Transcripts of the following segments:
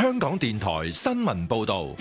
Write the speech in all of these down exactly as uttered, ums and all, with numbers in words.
香港電台新聞報道。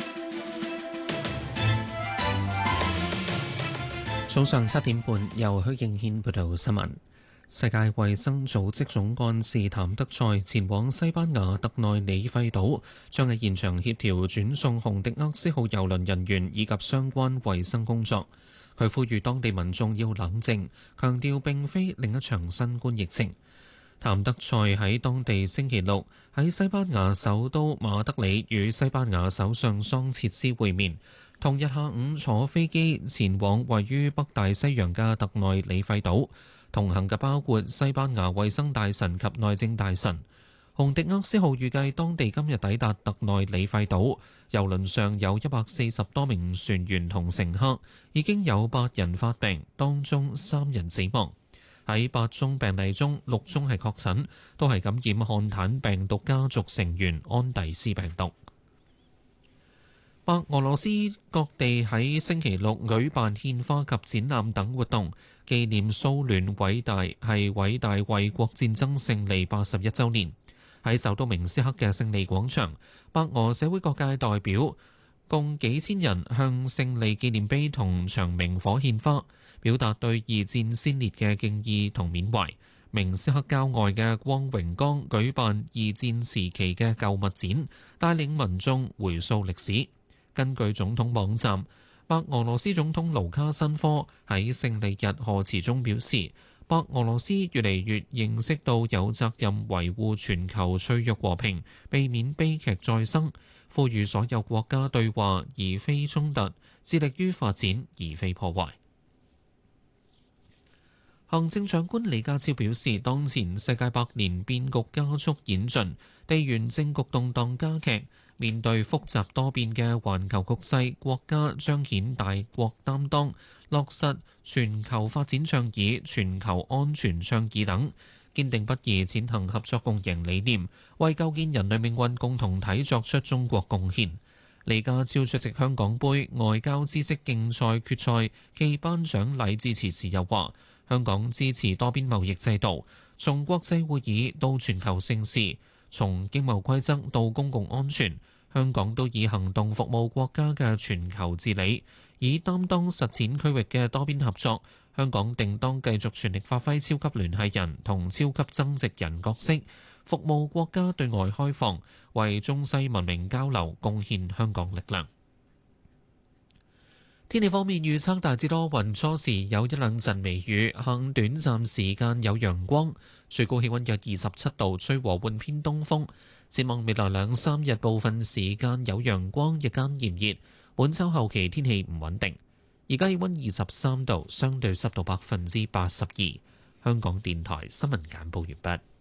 早上七點半，由許敬軒報道新聞。世界衛生組織總幹事譚德塞前往西班牙特內里費島，將喺現場協調轉送紅迪厄斯號郵輪人員以及相關衛生工作。佢呼籲當地民眾要冷靜，強調並非另一場新冠疫情。譚德塞喺當地星期六喺西班牙首都馬德里與西班牙首相桑切斯會面，同日下午坐飛機前往位於北大西洋嘅特內里費島，同行嘅包括西班牙衛生大臣及內政大臣。紅迪厄斯號預計當地今日抵達特內里費島，郵輪上有一百四十多名船員同乘客，已經有八人發病，當中三人死亡。喺八宗病例中，六宗係確診，都係感染漢坦病毒家族成員安第斯病毒。白俄羅斯各地喺星期六舉辦獻花及展覽等活動，紀念蘇聯偉大係偉大衛國戰爭勝利八十一週年。喺首都明斯克嘅勝利廣場，白俄社會各界代表共幾千人向勝利紀念碑同長明火獻花，表達對二戰先烈嘅敬意同緬懷。明斯克郊外嘅光榮崗舉辦二戰時期嘅舊物展，帶領民眾回溯歷史。根據總統網站，白俄羅斯總統盧卡申科喺勝利日賀詞中表示，白俄羅斯越嚟越認識到有責任維護全球脆弱和平，避免悲劇再生，呼籲所有國家對話而非衝突，致力於發展而非破壞。行政長官李家超表示，當前世界百年變局加速演進，地緣政局動盪加劇，面對複雜多變嘅環球局勢，國家彰顯大國擔當，落實全球發展倡議、全球安全倡議等，堅定不移踐行合作共贏理念，為構建人類命運共同體作出中國貢獻。李家超出席香港杯外交知識競賽決賽暨頒獎禮致辭時又話，香港支持多邊貿易制度，從國際會議到全球盛事，從經貿規則到公共安全，香港都以行動服務國家嘅全球治理，以擔當實踐區域嘅多邊合作。香港定當繼續全力發揮超級聯繫人同超級增值人角色，服務國家對外開放，為中西文明交流貢獻香港力量。天氣方面預測大致多雲，初時有一兩陣微雨，下午短暫時間有陽光，最高氣溫約二十七度，吹和緩偏東風。展望未來兩三日，部分時間有陽光，日間炎熱。本週後期天氣唔穩定。而家氣溫二十三度，相對濕度百分之八十二。香港電台新聞簡報完畢。